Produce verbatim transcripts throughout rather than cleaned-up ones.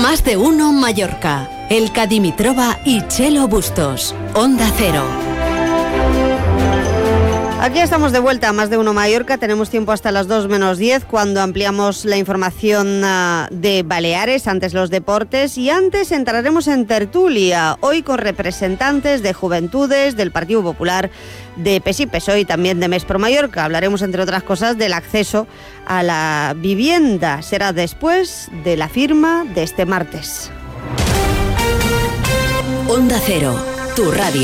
Más de uno Mallorca. Elka Dimitrova y Chelo Bustos. Onda Cero. Aquí estamos de vuelta a Más de uno Mallorca. Tenemos tiempo hasta las dos menos diez, cuando ampliamos la información uh, de Baleares, antes los deportes, y antes entraremos en tertulia, hoy con representantes de Juventudes, del Partido Popular, de P S I, P S O E y también de Més por Mallorca. Hablaremos, entre otras cosas, del acceso a la vivienda. Será después de la firma de este martes. Onda Cero, tu radio.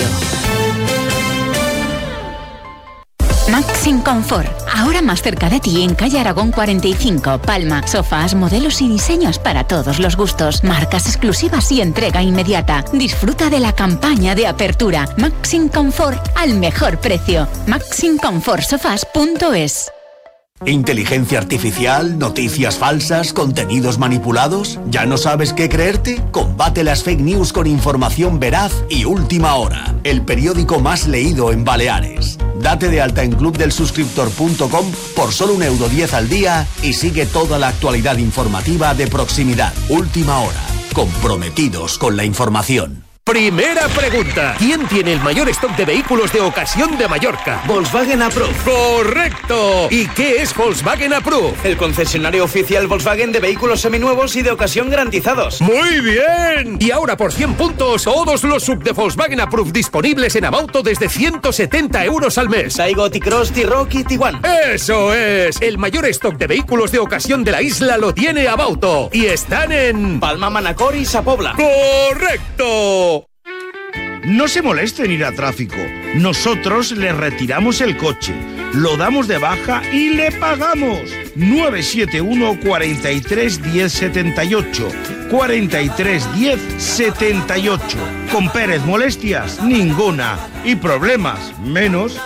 Maxim Confort, ahora más cerca de ti en calle Aragón cuarenta y cinco, Palma. Sofás, modelos y diseños para todos los gustos, marcas exclusivas y entrega inmediata. Disfruta de la campaña de apertura. Maxim Confort al mejor precio. maxim confort sofás punto es. ¿Inteligencia artificial? ¿Noticias falsas? ¿Contenidos manipulados? ¿Ya no sabes qué creerte? Combate las fake news con información veraz y última hora. El periódico más leído en Baleares. Date de alta en club del suscriptor punto com por solo un euro diez al día y sigue toda la actualidad informativa de proximidad. Última hora. Comprometidos con la información. Primera pregunta. ¿Quién tiene el mayor stock de vehículos de ocasión de Mallorca? Volkswagen Approved. ¡Correcto! ¿Y qué es Volkswagen Approved? El concesionario oficial Volkswagen de vehículos seminuevos y de ocasión garantizados. ¡Muy bien! Y ahora por cien puntos, todos los sub de Volkswagen Approved disponibles en Abauto desde ciento setenta euros al mes. Taigo, T-Cross, T-Rock y Tiguan. ¡Eso es! El mayor stock de vehículos de ocasión de la isla lo tiene Abauto. Y están en... Palma, Manacor y Sapobla. ¡Correcto! No se moleste en ir a tráfico. Nosotros le retiramos el coche, lo damos de baja y le pagamos. nueve siete uno, cuatro tres, uno cero siete ocho. cuatro tres, uno cero siete ocho. Con Pérez, molestias ninguna. Y problemas menos.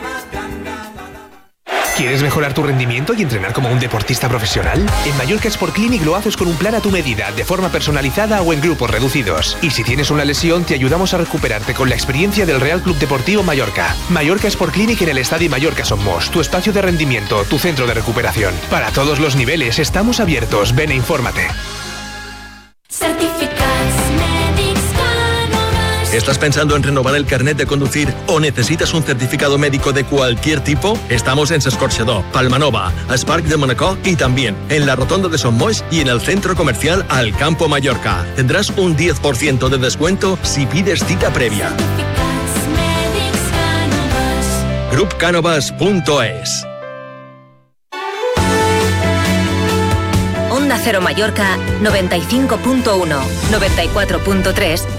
¿Quieres mejorar tu rendimiento y entrenar como un deportista profesional? En Mallorca Sport Clinic lo haces con un plan a tu medida, de forma personalizada o en grupos reducidos. Y si tienes una lesión, te ayudamos a recuperarte con la experiencia del Real Club Deportivo Mallorca. Mallorca Sport Clinic en el Estadio Mallorca Somos, tu espacio de rendimiento, tu centro de recuperación. Para todos los niveles estamos abiertos. Ven e infórmate. ¿Estás pensando en renovar el carnet de conducir o necesitas un certificado médico de cualquier tipo? Estamos en S'Escorxador, Palmanova, Spark de Monaco y también en la Rotonda de Son Moix y en el centro comercial Alcampo Mallorca. Tendrás un diez por ciento de descuento si pides cita previa. grup canovas punto es. Onda Cero Mallorca noventa y cinco punto uno, noventa y cuatro punto tres